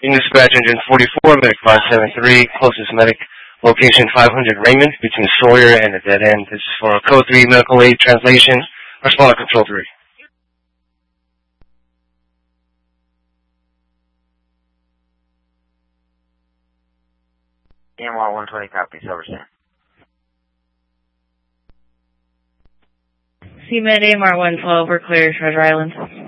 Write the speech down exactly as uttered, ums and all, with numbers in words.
In dispatch engine forty-four, medic five seven three, closest medic location five hundred Raymond, between Sawyer and the dead end. This is for code three medical aid translation, responder control three. A M R one twenty copies, over sir. C-Med A M R one twelve, we're clear, Treasure Island.